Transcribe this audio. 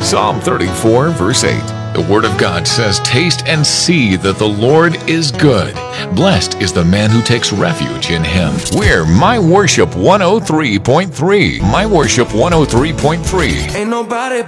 Psalm 34, verse 8. The Word of God says, "Taste and see that the Lord is good. Blessed is the man who takes refuge in Him." We're My Worship 103.3. My Worship 103.3. Ain't nobody